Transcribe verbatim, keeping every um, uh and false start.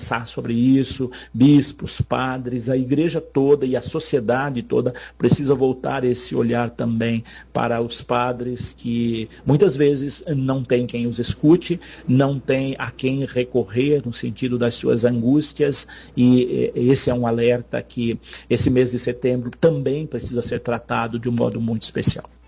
pensar sobre isso, bispos, padres, a igreja toda e a sociedade toda precisa voltar esse olhar também para os padres que muitas vezes não tem quem os escute, não tem a quem recorrer no sentido das suas angústias, e esse é um alerta que esse mês de setembro também precisa ser tratado de um modo muito especial.